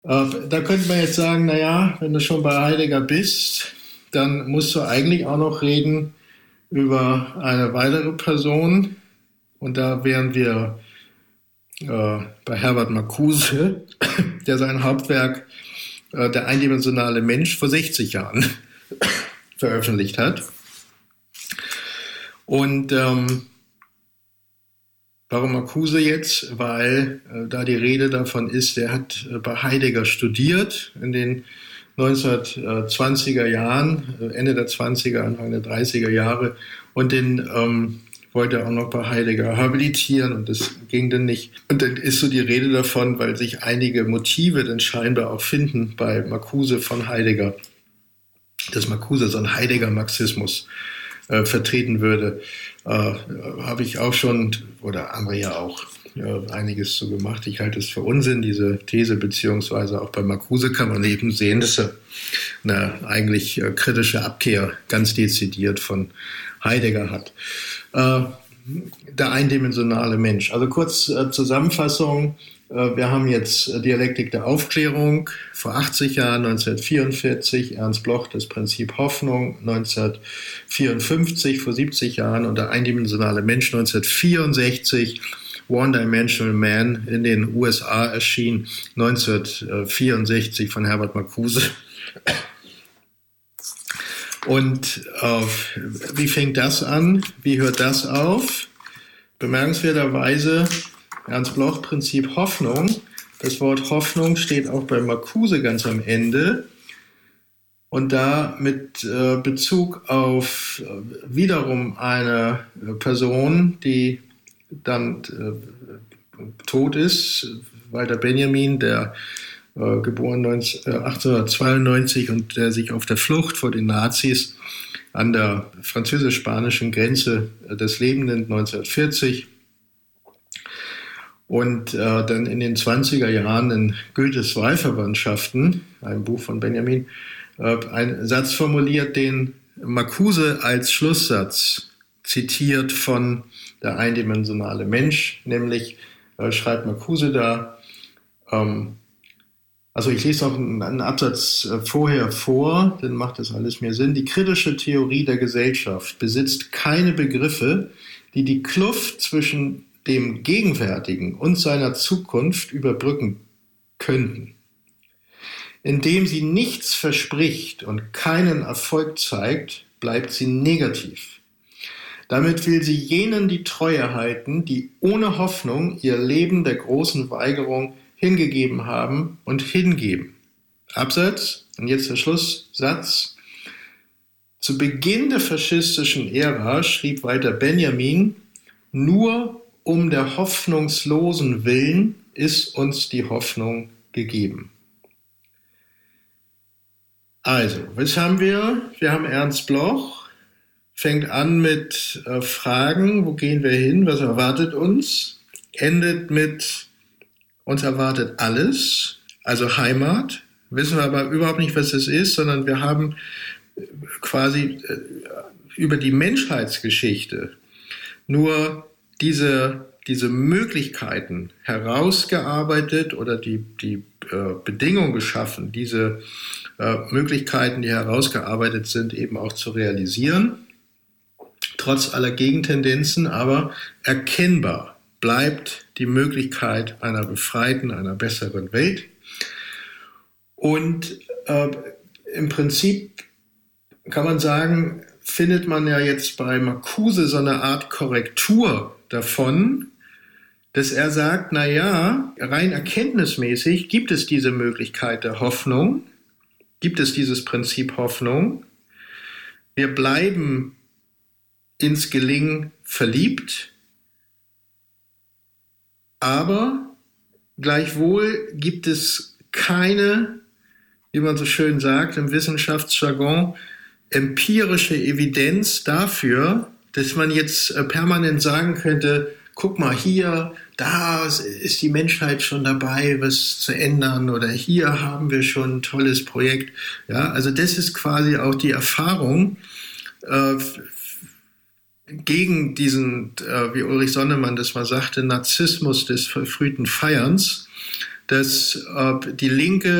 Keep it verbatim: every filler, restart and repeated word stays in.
Äh, da könnte man jetzt sagen, naja, wenn du schon bei Heidegger bist, dann musst du eigentlich auch noch reden über eine weitere Person. Und da wären wir äh, bei Herbert Marcuse, der sein Hauptwerk äh, Der eindimensionale Mensch vor sechzig Jahren veröffentlicht hat. Und ähm, warum Marcuse jetzt? Weil äh, da die Rede davon ist, der hat äh, bei Heidegger studiert in den neunzehnhundertzwanziger Jahren, äh, Ende der zwanziger, Anfang der dreißiger Jahre und den ähm, wollte auch noch bei Heidegger habilitieren und das ging dann nicht. Und dann ist so die Rede davon, weil sich einige Motive dann scheinbar auch finden bei Marcuse von Heidegger, dass Marcuse so einen Heidegger-Marxismus äh, vertreten würde, äh, habe ich auch schon, oder andere ja auch, äh, einiges so gemacht. Ich halte es für Unsinn, diese These, beziehungsweise auch bei Marcuse kann man eben sehen, dass er eine eigentlich äh, kritische Abkehr ganz dezidiert von Heidegger hat. Äh, der eindimensionale Mensch. Also kurz äh, Zusammenfassung. Äh, wir haben jetzt äh, Dialektik der Aufklärung vor achtzig Jahren, neunzehnhundertvierundvierzig, Ernst Bloch, das Prinzip Hoffnung, neunzehnhundertvierundfünfzig, vor siebzig Jahren, und der eindimensionale Mensch neunzehnhundertvierundsechzig, One-Dimensional Man in den U S A erschien neunzehnhundertvierundsechzig von Herbert Marcuse. Und äh, wie fängt das an? Wie hört das auf? Bemerkenswerterweise Ernst Bloch, Prinzip Hoffnung. Das Wort Hoffnung steht auch bei Marcuse ganz am Ende. Und da mit äh, Bezug auf äh, wiederum eine Person, die dann äh, tot ist, Walter Benjamin, der Äh, geboren achtzehnhundertzweiundneunzig und der sich auf der Flucht vor den Nazis an der französisch-spanischen Grenze äh, das Leben nimmt, neunzehnhundertvierzig. Und äh, dann in den zwanziger Jahren in Goethes Wahlverwandtschaften, einem Buch von Benjamin, äh, einen Satz formuliert, den Marcuse als Schlusssatz zitiert von Der eindimensionale Mensch, nämlich äh, schreibt Marcuse da, ähm, also ich lese noch einen Absatz vorher vor, dann macht das alles mehr Sinn. Die kritische Theorie der Gesellschaft besitzt keine Begriffe, die die Kluft zwischen dem Gegenwärtigen und seiner Zukunft überbrücken könnten. Indem sie nichts verspricht und keinen Erfolg zeigt, bleibt sie negativ. Damit will sie jenen die Treue halten, die ohne Hoffnung ihr Leben der großen Weigerung hingegeben haben und hingeben. Absatz, und jetzt der Schlusssatz. Zu Beginn der faschistischen Ära schrieb Walter Benjamin, nur um der hoffnungslosen Willen ist uns die Hoffnung gegeben. Also, was haben wir? Wir haben Ernst Bloch, fängt an mit äh, Fragen, wo gehen wir hin, was erwartet uns, endet mit uns erwartet alles, also Heimat, wissen wir aber überhaupt nicht, was das ist, sondern wir haben quasi über die Menschheitsgeschichte nur diese, diese Möglichkeiten herausgearbeitet oder die, die äh, Bedingungen geschaffen, diese äh, Möglichkeiten, die herausgearbeitet sind, eben auch zu realisieren, trotz aller Gegentendenzen, aber erkennbar bleibt die Möglichkeit einer befreiten, einer besseren Welt. Und äh, im Prinzip kann man sagen, findet man ja jetzt bei Marcuse so eine Art Korrektur davon, dass er sagt, na ja, rein erkenntnismäßig gibt es diese Möglichkeit der Hoffnung, gibt es dieses Prinzip Hoffnung. Wir bleiben ins Gelingen verliebt, aber gleichwohl gibt es keine, wie man so schön sagt im Wissenschaftsjargon, empirische Evidenz dafür, dass man jetzt permanent sagen könnte, guck mal hier, da ist die Menschheit schon dabei, was zu ändern, oder hier haben wir schon ein tolles Projekt. Ja, also das ist quasi auch die Erfahrung, äh, gegen diesen, äh, wie Ulrich Sonnemann das mal sagte, Narzissmus des verfrühten Feierns, dass äh, die Linke